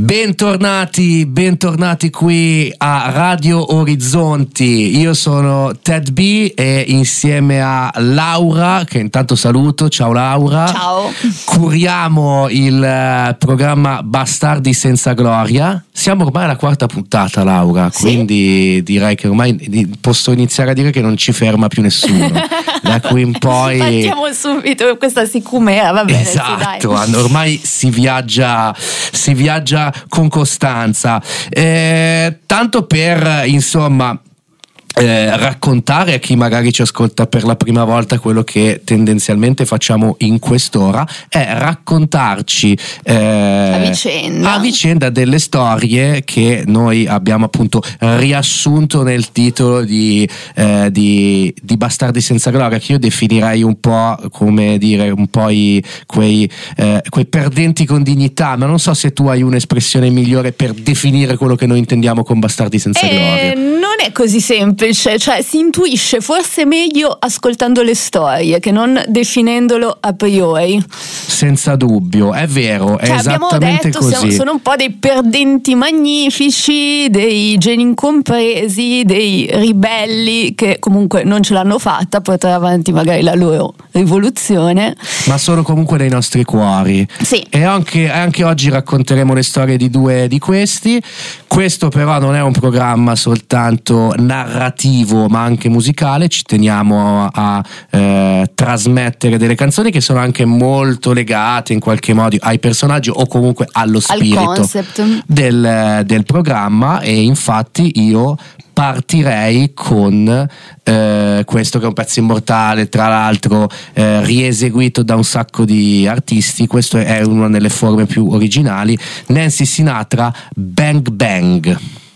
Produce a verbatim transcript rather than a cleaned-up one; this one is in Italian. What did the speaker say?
Bentornati, bentornati qui a Radio Orizzonti. Io sono Ted B e insieme a Laura, che intanto saluto, ciao Laura. Ciao. Curiamo il programma Bastardi senza gloria. Siamo ormai alla quarta puntata, Laura, sì? Quindi direi che ormai posso iniziare a dire che non ci ferma più nessuno. Da qui in poi partiamo subito questa sicumera, va bene. Esatto, sì, dai. Ormai si viaggia si viaggia con costanza, eh, tanto per insomma Eh, raccontare a chi magari ci ascolta per la prima volta quello che tendenzialmente facciamo in quest'ora è raccontarci eh, a vicenda. a vicenda delle storie che noi abbiamo appunto riassunto nel titolo di, eh, di, di Bastardi senza gloria, che io definirei un po' come dire un po' i, quei, eh, quei perdenti con dignità, ma non so se tu hai un'espressione migliore per definire quello che noi intendiamo con Bastardi senza eh, gloria. Non è così semplice, cioè si intuisce forse meglio ascoltando le storie che non definendolo a priori. Senza dubbio, è vero, è cioè, esattamente abbiamo detto, così. Siamo, sono un po' dei perdenti magnifici, dei geni incompresi, dei ribelli che comunque non ce l'hanno fatta a portare avanti magari la loro rivoluzione, ma sono comunque nei nostri cuori. Sì. E anche, anche oggi racconteremo le storie di due di questi. Questo però non è un programma soltanto narrativo ma anche musicale, ci teniamo a, a eh, trasmettere delle canzoni che sono anche molto legate in qualche modo ai personaggi o comunque allo spirito al del, del programma, e infatti io partirei con eh, questo che è un pezzo immortale, tra l'altro eh, rieseguito da un sacco di artisti. Questo è una delle forme più originali, Nancy Sinatra, Bang Bang.